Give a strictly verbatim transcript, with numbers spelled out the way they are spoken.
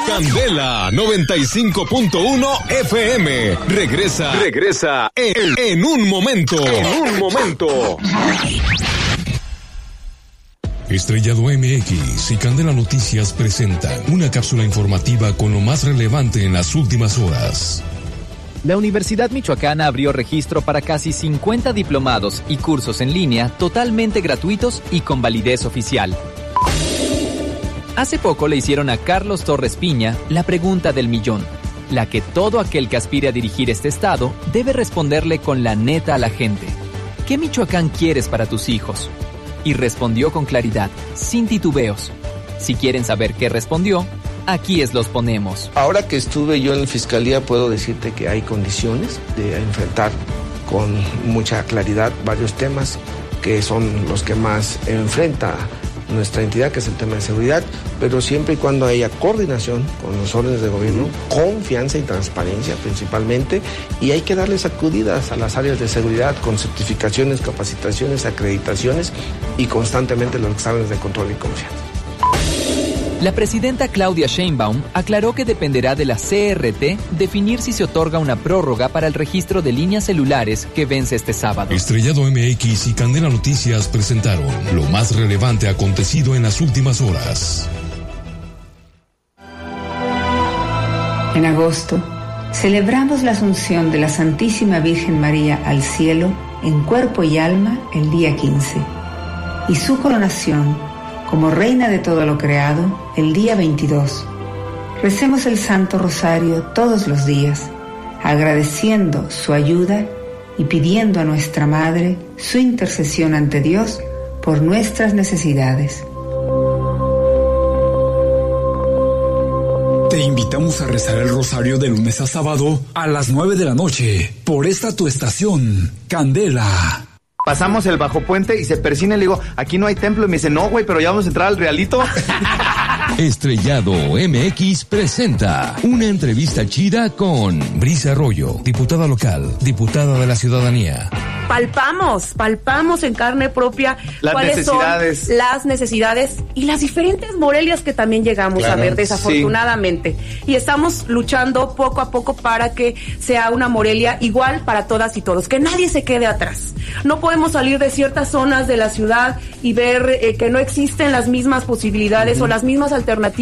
Candela noventa y cinco punto uno F M. Regresa, regresa en, en un momento. En un momento. Estrellado M X y Candela Noticias presentan una cápsula informativa con lo más relevante en las últimas horas. La Universidad Michoacana abrió registro para casi cincuenta diplomados y cursos en línea totalmente gratuitos y con validez oficial. Hace poco le hicieron a Carlos Torres Piña la pregunta del millón, la que todo aquel que aspire a dirigir este estado debe responderle con la neta a la gente. ¿Qué Michoacán quieres para tus hijos? Y respondió con claridad, sin titubeos. Si quieren saber qué respondió, aquí es los ponemos. Ahora que estuve yo en la Fiscalía, puedo decirte que hay condiciones de enfrentar con mucha claridad varios temas que son los que más enfrenta nuestra entidad, que es el tema de seguridad, pero siempre y cuando haya coordinación con los órdenes de gobierno, confianza y transparencia principalmente, y hay que darle sacudidas a las áreas de seguridad con certificaciones, capacitaciones, acreditaciones y constantemente los exámenes de control y confianza. La presidenta Claudia Sheinbaum aclaró que dependerá de la C R T definir si se otorga una prórroga para el registro de líneas celulares que vence este sábado. Estrellado M X y Candela Noticias presentaron lo más relevante acontecido en las últimas horas. En agosto, celebramos la Asunción de la Santísima Virgen María al cielo en cuerpo y alma el día quince, y su coronación como Reina de todo lo creado, el día veintidós. Recemos el Santo Rosario todos los días, agradeciendo su ayuda y pidiendo a nuestra Madre su intercesión ante Dios por nuestras necesidades. Te invitamos a rezar el rosario de lunes a sábado a las nueve de la noche por esta tu estación, Candela. Pasamos el bajo puente y se persina y le digo, aquí no hay templo. Y me dice, no, güey, pero ya vamos a entrar al Realito. Estrellado M X presenta una entrevista chida con Brisa Arroyo, diputada local, diputada de la ciudadanía. Palpamos, palpamos en carne propia las cuáles necesidades. son las necesidades y las diferentes Morelias que también llegamos Claro, a ver, desafortunadamente. Sí. Y estamos luchando poco a poco para que sea una Morelia igual para todas y todos, que nadie se quede atrás. No podemos salir de ciertas zonas de la ciudad y ver eh, que no existen las mismas posibilidades uh-huh. o las mismas alternativas